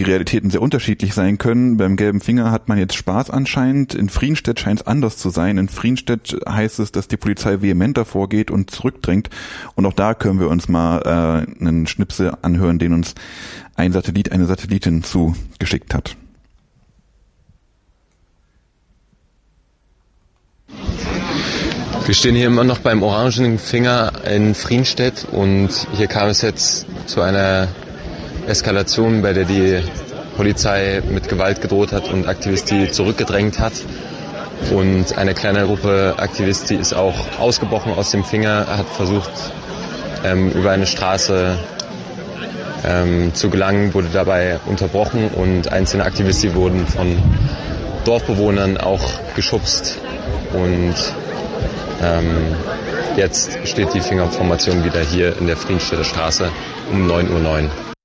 Realitäten sehr unterschiedlich sein können. Beim Gelben Finger hat man jetzt Spaß anscheinend. In Friedenstedt scheint es anders zu sein. In Friedenstedt heißt es, dass die Polizei vehementer vorgeht und zurückdrängt. Und auch da können wir uns mal einen Schnipsel anhören, den uns ein Satellit, eine Satellitin zugeschickt hat. Wir stehen hier immer noch beim Orangenen Finger in Friedenstedt und hier kam es jetzt zu einer Eskalation, bei der die Polizei mit Gewalt gedroht hat und Aktivisten zurückgedrängt hat. Und eine kleine Gruppe Aktivisten ist auch ausgebrochen aus dem Finger, hat versucht, über eine Straße zu gelangen, wurde dabei unterbrochen und einzelne Aktivisten wurden von Dorfbewohnern auch geschubst. Und jetzt steht die Fingerformation wieder hier in der Friedenstedter Straße um 9:09 Uhr.